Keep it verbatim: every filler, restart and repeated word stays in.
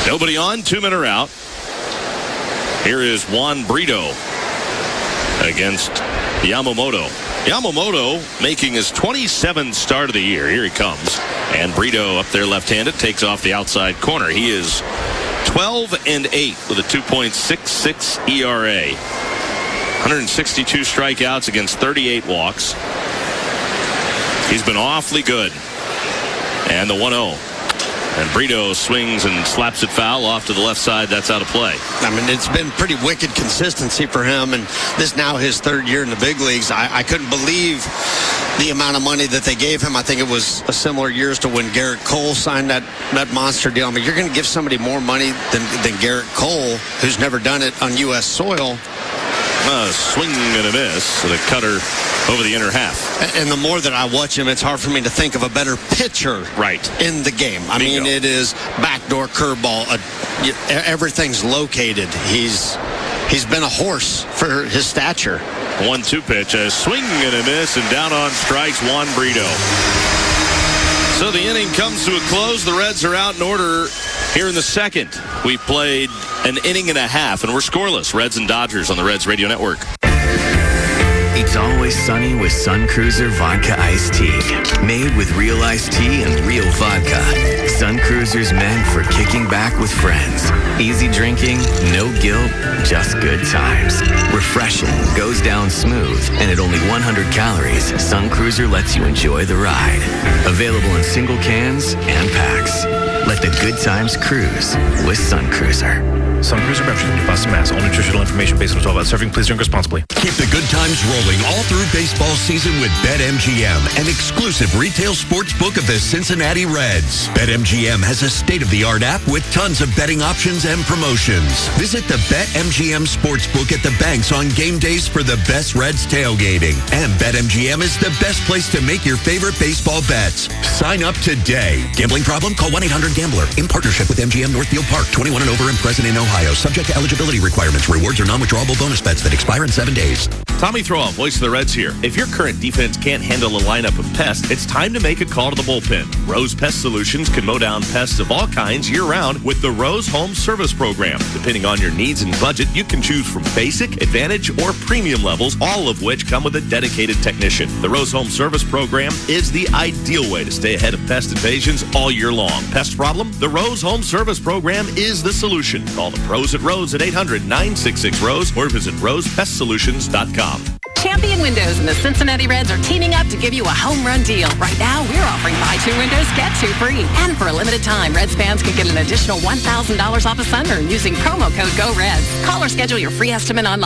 Nobody on, two men are out. Here is Juan Brito against Yamamoto. Yamamoto making his twenty-seventh start of the year. Here he comes. And Brito up there left-handed takes off the outside corner. He is twelve and eight with a two point six six E R A. one hundred sixty-two strikeouts against thirty-eight walks. He's been awfully good. And the one oh. And Brito swings and slaps it foul off to the left side. That's out of play. I mean, it's been pretty wicked consistency for him, and this now his third year in the big leagues. I, I couldn't believe the amount of money that they gave him. I think it was a similar years to when Garrett Cole signed that, that monster deal. I mean, you're going to give somebody more money than, than Garrett Cole, who's never done it on U S soil. Uh, swing and a miss with a cutter over the inner half. And the more that I watch him, it's hard for me to think of a better pitcher right. in the game. I Bingo. mean, it is backdoor curveball. Uh, everything's located. He's he's been a horse for his stature. one two pitch, a swing and a miss, and down on strikes, Juan Brito. So the inning comes to a close. The Reds are out in order here in the second. We played an inning and a half, and we're scoreless. Reds and Dodgers on the Reds Radio Network. It's always sunny with Sun Cruiser Vodka Iced Tea. Made with real iced tea and real vodka. Sun Cruiser's meant for kicking back with friends. Easy drinking, no guilt, just good times. Refreshing, goes down smooth, and at only one hundred calories, Sun Cruiser lets you enjoy the ride. Available in single cans and packs. Let the good times cruise with Sun Cruiser. Sun Cruiser membership in Boston, Mass. All nutritional information based on twelve hours serving. Please drink responsibly. Keep the good times rolling all through baseball season with BetMGM, an exclusive retail sports book of the Cincinnati Reds. BetMGM has a state-of-the-art app with tons of betting options and promotions. Visit the BetMGM Sportsbook at the banks on game days for the best Reds tailgating. And BetMGM is the best place to make your favorite baseball bets. Sign up today. Gambling problem? Call one eight hundred gambler. In partnership with M G M Northfield Park. twenty-one and over and present in Ohio. Subject to eligibility requirements. Rewards are non-withdrawable bonus bets that expire in seven days. Tommy Throwoff, voice of the Reds here. If your current defense can't handle a lineup of pests, it's time to make a call to the bullpen. Rose Pest Solutions can mow down pests of all kinds year-round with the Rose Home Service Program. Depending on your needs and budget, you can choose from basic, advantage, or premium levels, all of which come with a dedicated technician. The Rose Home Service Program is the ideal way to stay ahead of pest invasions all year long. Pest problem? The Rose Home Service Program is the solution. Call the pros at Rose at eight hundred nine six six ROSE or visit rose pest solutions dot com. Champion Windows and the Cincinnati Reds are teaming up to give you a home run deal. Right now, we're offering buy two windows, get two free. And for a limited time, Reds fans can get an additional one thousand dollars off a sunroom using promo code GOREDS. Call or schedule your free estimate online.